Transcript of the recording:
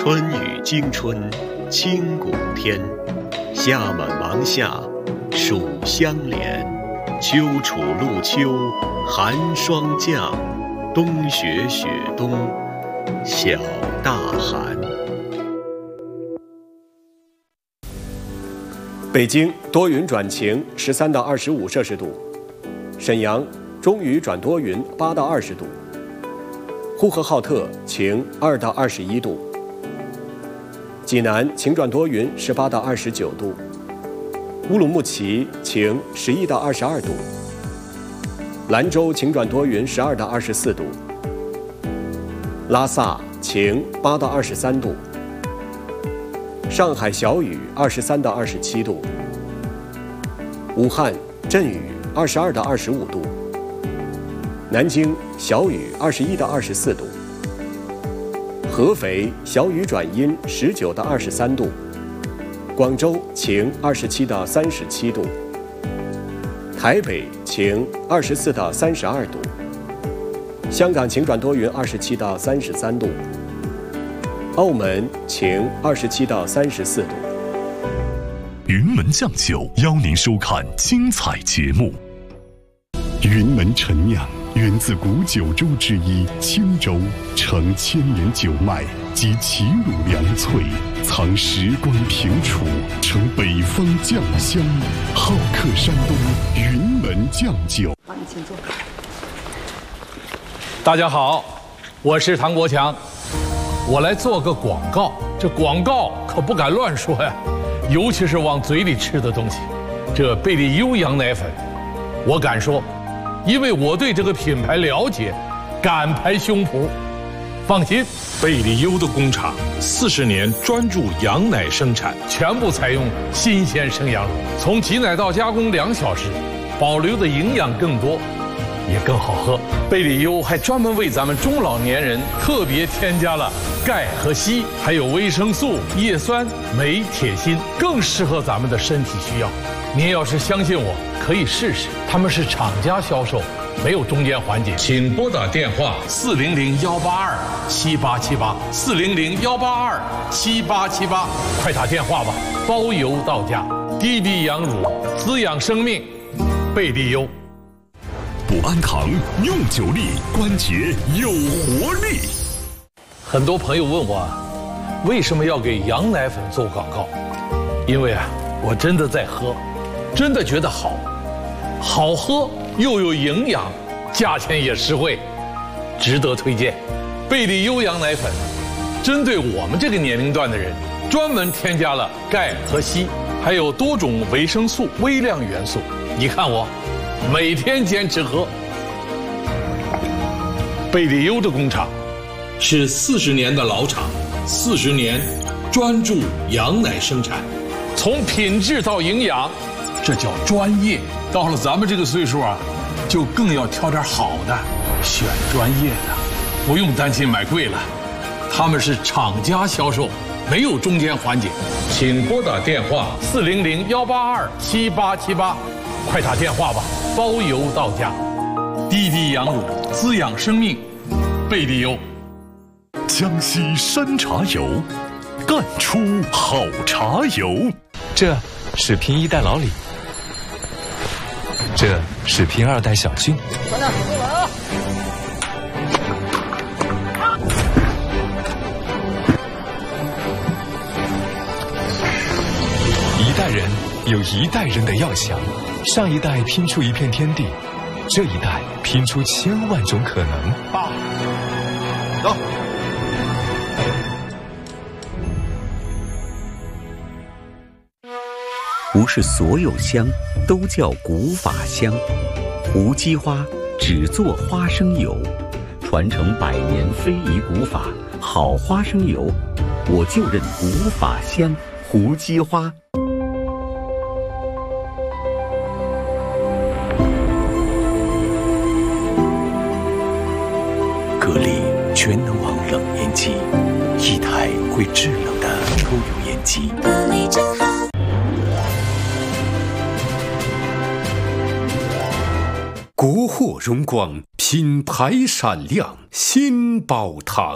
春雨惊春清谷天，夏满芒夏暑相连，秋处露秋寒霜降，冬雪雪冬小大寒。 北京多云转晴，13到25摄氏度；沈阳中雨转多云，8到20度；呼和浩特晴，2到21度；济南晴转多云，18到29度；乌鲁木齐晴，11到22度；兰州晴转多云，12到24度；拉萨晴，8到23度；上海小雨，23到27度；武汉阵雨，22到25度；南京小雨，21到24度；合肥小雨转阴，19到23度；广州晴，27到37度；台北晴，24到32度；香港晴转多云，27到33度；澳门晴，27到34度。 云门酱酒邀您收看精彩节目。 云门陈酿源自古九州之一青州，承千年酒脉及齐鲁良萃，藏时光平楚，承北方酱香，好客山东云门酱酒。 好，你请坐。 大家好，我是唐国强，我来做个广告。这广告可不敢乱说呀，尤其是往嘴里吃的东西。这贝利优羊奶粉，我敢说，因为我对这个品牌了解，敢拍胸脯。放心， 贝利优的工厂40年专注羊奶生产， 全部采用新鲜生羊乳，从挤奶到加工2小时，保留的营养更多，也更好喝。贝利优还专门为咱们中老年人特别添加了钙和硒，还有维生素、叶酸、镁、铁、锌，更适合咱们的身体需要。您要是相信我，可以试试。他们是厂家销售，没有中间环节。请拨打电话400-182-7878，400-182-7878，快打电话吧，包邮到家。滴滴羊乳，滋养生命，贝利优。 补安堂用久力，关节有活力。 很多朋友问我，为什么要给羊奶粉做广告？因为我真的在喝，真的觉得好喝又有营养，价钱也实惠，值得推荐。贝利优羊奶粉针对我们这个年龄段的人，专门添加了钙和硒，还有多种维生素、微量元素。你看我每天坚持喝。贝利优的工厂是40年的老厂，40年专注羊奶生产，从品质到营养，这叫专业。到了咱们这个岁数就更要挑点好的，选专业的，不用担心买贵了。他们是厂家销售，没有中间环节。请拨打电话400-182-7878，快打电话吧，包邮到家。滴滴羊乳，滋养生命，贝利优。 江西山茶油，干出好茶油。 这是拼1代老李，这是拼2代小俊。 等等，别玩啊！ 一代人有一代人的要想，上一代拼出一片天地，这一代拼出1000万种可能。 走。 不是所有香都叫古法香，无机花只做花生油，传承100年非遗古法，好花生油，我就认古法香，无机花。格力全能王冷烟机，一台会制冷的抽油烟机。格力真好。 国货荣光，品牌闪亮，新宝堂。